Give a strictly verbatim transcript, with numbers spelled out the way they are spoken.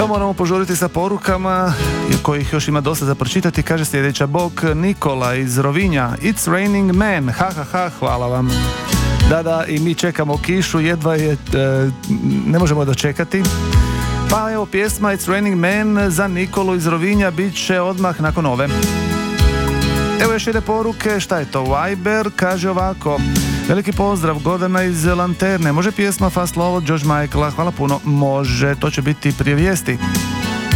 Evo moramo požuriti sa porukama, kojih još ima dosta za pročitati. Kaže sljedeća, bok Nikola iz Rovinja. It's raining man, ha ha ha, hvala vam. Da, da, i mi čekamo kišu, jedva je, e, ne možemo dočekati. Pa evo pjesma It's raining man za Nikolu iz Rovinja bit će odmah nakon ove. Evo još ide poruke, šta je to? Viber kaže ovako: veliki pozdrav, Gordana iz Lanterne. Može pjesma Fast Love od George Michaela? Hvala puno. Može, to će biti prije vijesti.